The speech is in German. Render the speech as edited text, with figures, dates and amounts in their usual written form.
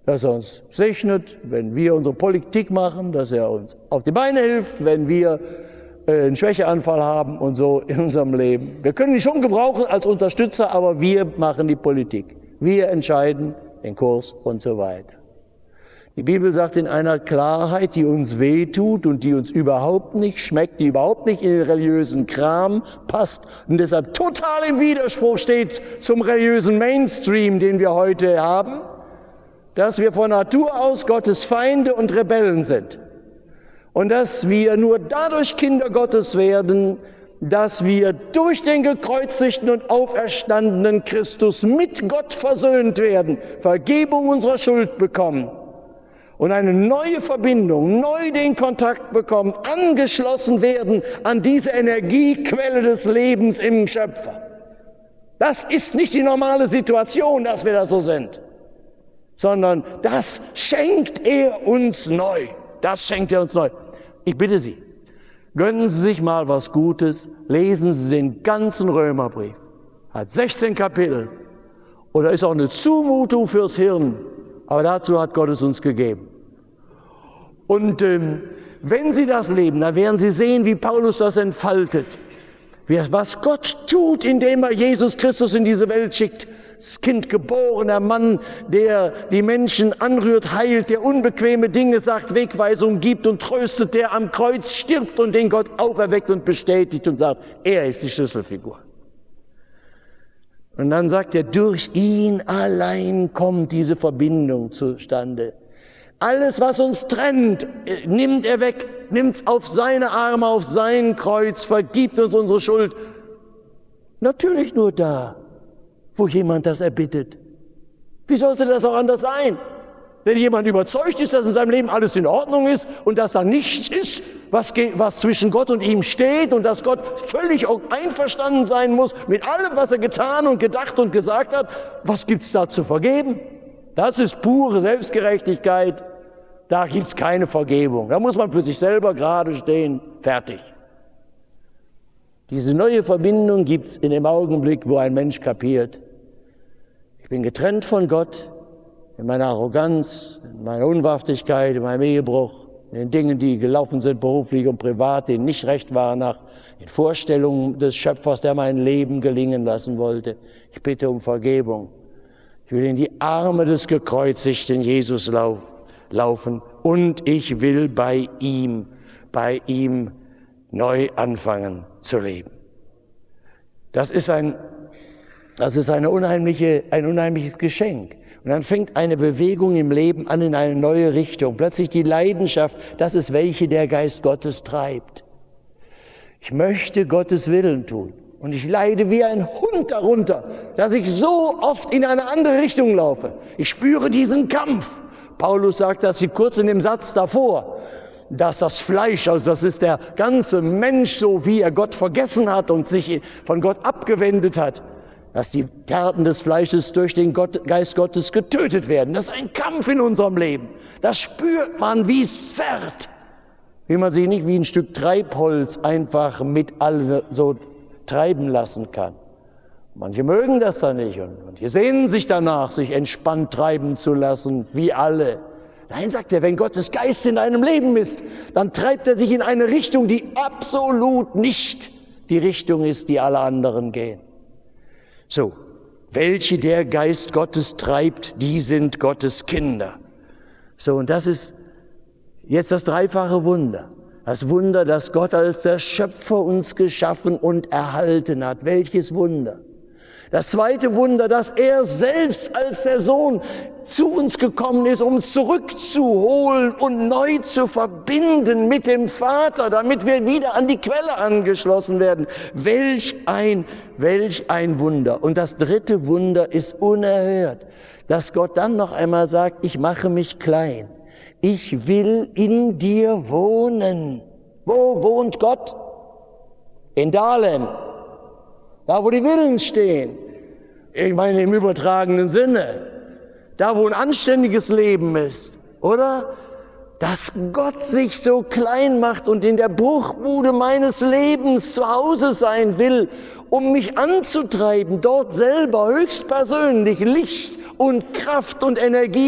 dass er uns segnet, wenn wir unsere Politik machen, dass er uns auf die Beine hilft, wenn wir einen Schwächeanfall haben und so in unserem Leben. Wir können ihn schon gebrauchen als Unterstützer, aber wir machen die Politik. Wir entscheiden den Kurs und so weiter. Die Bibel sagt in einer Klarheit, die uns wehtut und die uns überhaupt nicht schmeckt, die überhaupt nicht in den religiösen Kram passt und deshalb total im Widerspruch steht zum religiösen Mainstream, den wir heute haben, dass wir von Natur aus Gottes Feinde und Rebellen sind. Und dass wir nur dadurch Kinder Gottes werden, dass wir durch den gekreuzigten und auferstandenen Christus mit Gott versöhnt werden, Vergebung unserer Schuld bekommen und eine neue Verbindung, neu den Kontakt bekommen, angeschlossen werden an diese Energiequelle des Lebens im Schöpfer. Das ist nicht die normale Situation, dass wir da so sind, sondern das schenkt er uns neu. Das schenkt er uns neu. Ich bitte Sie, gönnen Sie sich mal was Gutes, lesen Sie den ganzen Römerbrief. Hat 16 Kapitel. Und da ist auch eine Zumutung fürs Hirn. Aber dazu hat Gott es uns gegeben. Und wenn Sie das leben, dann werden Sie sehen, wie Paulus das entfaltet. Was Gott tut, indem er Jesus Christus in diese Welt schickt. Das Kind geboren, der Mann, der die Menschen anrührt, heilt, der unbequeme Dinge sagt, Wegweisung gibt und tröstet, der am Kreuz stirbt und den Gott auferweckt und bestätigt und sagt, er ist die Schlüsselfigur. Und dann sagt er, durch ihn allein kommt diese Verbindung zustande. Alles, was uns trennt, nimmt er weg, nimmt's auf seine Arme, auf sein Kreuz, vergibt uns unsere Schuld. Natürlich nur da, wo jemand das erbittet. Wie sollte das auch anders sein? Wenn jemand überzeugt ist, dass in seinem Leben alles in Ordnung ist und dass da nichts ist, was zwischen Gott und ihm steht und dass Gott völlig einverstanden sein muss mit allem, was er getan und gedacht und gesagt hat, was gibt's da zu vergeben? Das ist pure Selbstgerechtigkeit. Da gibt's keine Vergebung. Da muss man für sich selber gerade stehen. Fertig. Diese neue Verbindung gibt's in dem Augenblick, wo ein Mensch kapiert: Ich bin getrennt von Gott in meiner Arroganz, in meiner Unwahrhaftigkeit, in meinem Ehebruch, in den Dingen, die gelaufen sind, beruflich und privat, denen nicht recht waren, nach den Vorstellungen des Schöpfers, der mein Leben gelingen lassen wollte. Ich bitte um Vergebung. Ich will in die Arme des gekreuzigten Jesus laufen und ich will bei ihm neu anfangen zu leben. Das ist ein unheimliches Geschenk. Und dann fängt eine Bewegung im Leben an in eine neue Richtung. Plötzlich die Leidenschaft, das ist welche der Geist Gottes treibt. Ich möchte Gottes Willen tun. Und ich leide wie ein Hund darunter, dass ich so oft in eine andere Richtung laufe. Ich spüre diesen Kampf. Paulus sagt das hier kurz in dem Satz davor, dass das Fleisch, also das ist der ganze Mensch, so wie er Gott vergessen hat und sich von Gott abgewendet hat, dass die Taten des Fleisches durch den Geist Gottes getötet werden. Das ist ein Kampf in unserem Leben. Das spürt man, wie es zerrt. Wie man sich nicht wie ein Stück Treibholz einfach mit alle so treiben lassen kann. Manche mögen das dann nicht und manche sehnen sich danach, sich entspannt treiben zu lassen, wie alle. Nein, sagt er, wenn Gottes Geist in deinem Leben ist, dann treibt er sich in eine Richtung, die absolut nicht die Richtung ist, die alle anderen gehen. So, welche der Geist Gottes treibt, die sind Gottes Kinder. So, und das ist jetzt das dreifache Wunder. Das Wunder, dass Gott als der Schöpfer uns geschaffen und erhalten hat. Welches Wunder! Das zweite Wunder, dass er selbst als der Sohn zu uns gekommen ist, um uns zurückzuholen und neu zu verbinden mit dem Vater, damit wir wieder an die Quelle angeschlossen werden. Welch ein Wunder. Und das dritte Wunder ist unerhört, dass Gott dann noch einmal sagt, ich mache mich klein. Ich will in dir wohnen. Wo wohnt Gott? In Dahlem. Da, wo die Villen stehen. Ich meine im übertragenen Sinne. Da, wo ein anständiges Leben ist. Oder? Dass Gott sich so klein macht und in der Bruchbude meines Lebens zu Hause sein will, um mich anzutreiben, dort selber höchstpersönlich Licht und Kraft und Energie